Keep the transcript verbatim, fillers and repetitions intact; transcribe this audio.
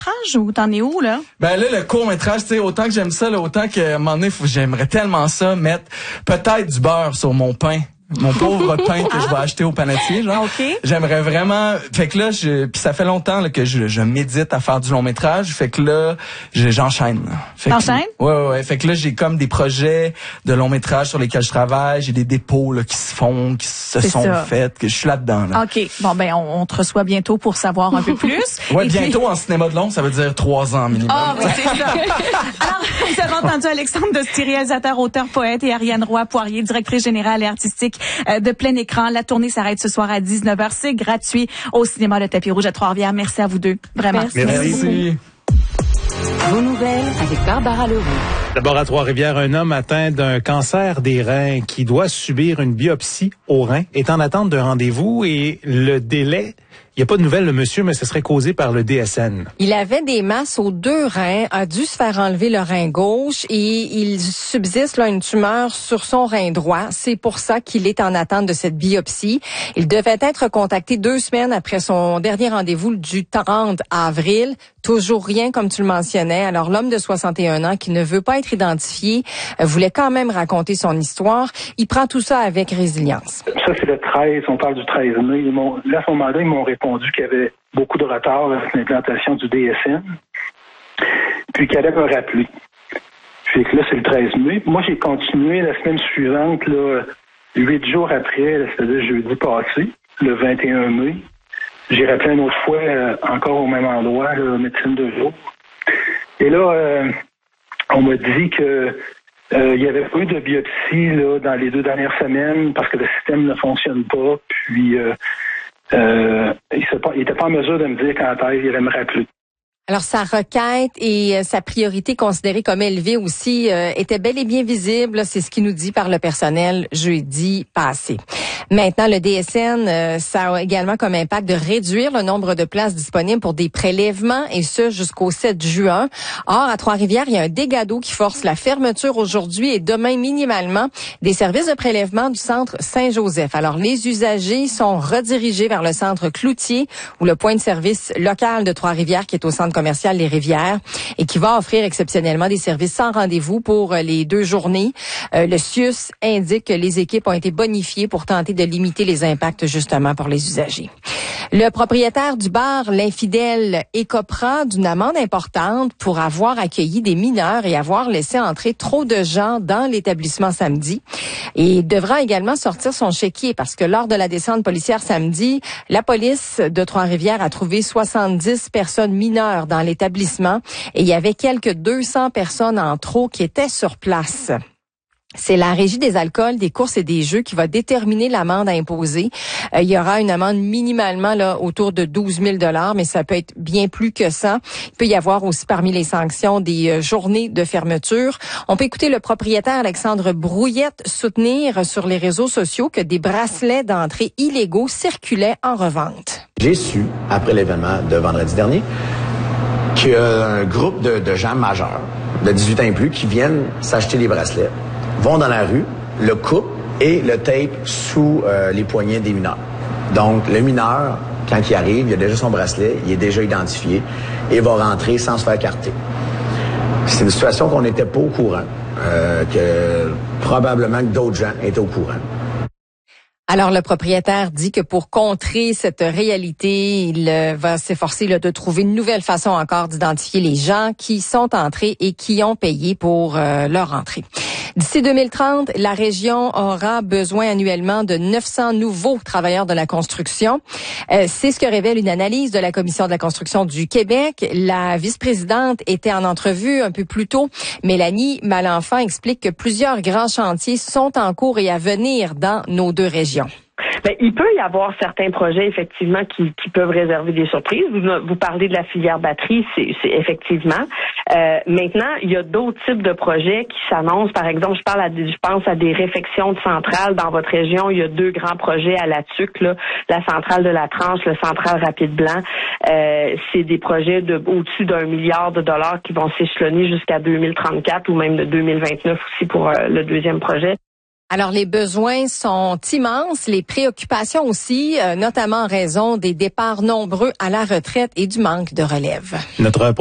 Ou t'en es où, là? Ben là, le court-métrage, tu sais, autant que j'aime ça, là, autant que, à un moment donné, faut, j'aimerais tellement ça, mettre peut-être du beurre sur mon pain. Mon pauvre pain que je vais acheter au panetier, genre. Okay. J'aimerais vraiment, fait que là, je, puis ça fait longtemps là, que je, je médite à faire du long métrage, fait que là, je, j'enchaîne. T'enchaînes? Ouais, ouais, ouais. Fait que là, j'ai comme des projets de long métrage sur lesquels je travaille, j'ai des dépôts là qui se font, qui se C'est sont ça. faits, que je suis là-dedans. Là. Ok, bon ben on, on te reçoit bientôt pour savoir un peu plus. Ouais, Et bientôt puis... en cinéma de long, ça veut dire trois ans minimum. Ah, ben c'est ça. Alors, vous avez entendu Alexandre Dosti, réalisateur, auteur, poète, et Ariane Roy-Poirier, directrice générale et artistique euh, de Plein Écran. La tournée s'arrête ce soir à dix-neuf heures. C'est gratuit au cinéma Le Tapis Rouge à Trois-Rivières. Merci à vous deux. Vraiment. Merci. Merci. Vos nouvelles avec Barbara Leroux. D'abord à Trois-Rivières, un homme atteint d'un cancer des reins qui doit subir une biopsie au rein est en attente d'un rendez-vous et le délai, il n'y a pas de nouvelles, le monsieur, mais ce serait causé par le D S N. Il avait des masses aux deux reins, a dû se faire enlever le rein gauche et il subsiste là une tumeur sur son rein droit. C'est pour ça qu'il est en attente de cette biopsie. Il devait être contacté deux semaines après son dernier rendez-vous du trente avril. Toujours rien, comme tu le mentionnais. Alors, l'homme de soixante et un ans qui ne veut pas être identifié euh, voulait quand même raconter son histoire. Il prend tout ça avec résilience. Ça, c'est le treize. On parle du treize mai. Ils m'ont, là, à ce moment-là, ils m'ont répondu qu'il y avait beaucoup de retard avec l'implantation du D S N, puis qu'il allait me rappeler. Puis que là, c'est le treize mai. Moi, j'ai continué la semaine suivante, là, huit jours après, c'est-à-dire jeudi passé, le vingt et un mai. J'ai rappelé une autre fois, euh, encore au même endroit, là, médecine de jour. Et là, euh, on m'a dit que euh, il y avait pas eu de biopsie là, dans les deux dernières semaines parce que le système ne fonctionne pas. Puis, euh, euh, il n'était pas en mesure de me dire quand il allait me rappeler. Alors, sa requête et euh, sa priorité considérée comme élevée aussi euh, était bel et bien visible. C'est ce qui nous dit par le personnel jeudi passé. Maintenant, le D S N, euh, ça a également comme impact de réduire le nombre de places disponibles pour des prélèvements, et ce, jusqu'au sept juin. Or, à Trois-Rivières, il y a un dégât d'eau qui force la fermeture aujourd'hui et demain minimalement des services de prélèvement du centre Saint-Joseph. Alors, les usagers sont redirigés vers le centre Cloutier ou le point de service local de Trois-Rivières qui est au centre commercial Les Rivières et qui va offrir exceptionnellement des services sans rendez-vous pour les deux journées. Euh, le C I U S indique que les équipes ont été bonifiées pour tenter de limiter les impacts justement pour les usagers. Le propriétaire du bar L'Infidèle écopera d'une amende importante pour avoir accueilli des mineurs et avoir laissé entrer trop de gens dans l'établissement samedi. Et il devra également sortir son chéquier parce que lors de la descente policière samedi, la police de Trois-Rivières a trouvé soixante-dix personnes mineures dans l'établissement et il y avait quelques deux cents personnes en trop qui étaient sur place. C'est la Régie des alcools, des courses et des jeux qui va déterminer l'amende à imposer. Euh, il y aura une amende minimalement là autour de douze mille dollars, mais ça peut être bien plus que ça. Il peut y avoir aussi parmi les sanctions des euh, journées de fermeture. On peut écouter le propriétaire Alexandre Brouillette soutenir sur les réseaux sociaux que des bracelets d'entrée illégaux circulaient en revente. J'ai su, après l'événement de vendredi dernier, qu'il y a un groupe de, de gens majeurs, de dix-huit ans et plus, qui viennent s'acheter des bracelets, vont dans la rue, le coupent et le tapent sous euh, les poignets des mineurs. Donc, le mineur, quand il arrive, il a déjà son bracelet, il est déjà identifié et va rentrer sans se faire carter. C'est une situation qu'on n'était pas au courant, euh, que probablement que d'autres gens étaient au courant. Alors, le propriétaire dit que pour contrer cette réalité, il va s'efforcer là, de trouver une nouvelle façon encore d'identifier les gens qui sont entrés et qui ont payé pour euh, leur entrée. D'ici deux mille trente, la région aura besoin annuellement de neuf cents nouveaux travailleurs de la construction. Euh, c'est ce que révèle une analyse de la Commission de la construction du Québec. La vice-présidente était en entrevue un peu plus tôt. Mélanie Malenfant explique que plusieurs grands chantiers sont en cours et à venir dans nos deux régions. Bien, il peut y avoir certains projets, effectivement, qui, qui peuvent réserver des surprises. Vous, vous parlez de la filière batterie, c'est, c'est effectivement. Euh, maintenant, il y a d'autres types de projets qui s'annoncent. Par exemple, je parle à des, je pense à des réfections de centrales dans votre région. Il y a deux grands projets à la Tuque, là, la centrale de la Tranche, le centrale Rapide Blanc. Euh, c'est des projets de au-dessus d'un milliard de dollars qui vont s'échelonner jusqu'à deux mille trente-quatre ou même de deux mille vingt-neuf aussi pour euh, le deuxième projet. Alors, les besoins sont immenses, les préoccupations aussi, euh, notamment en raison des départs nombreux à la retraite et du manque de relève. Notre